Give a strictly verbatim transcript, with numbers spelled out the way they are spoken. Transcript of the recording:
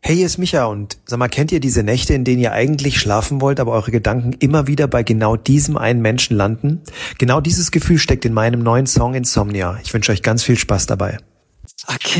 Hey, hier ist Micha und sag mal, kennt ihr diese Nächte, in denen ihr eigentlich schlafen wollt, aber eure Gedanken immer wieder bei genau diesem einen Menschen landen? Genau dieses Gefühl steckt in meinem neuen Song Insomnia. Ich wünsche euch ganz viel Spaß dabei. Okay.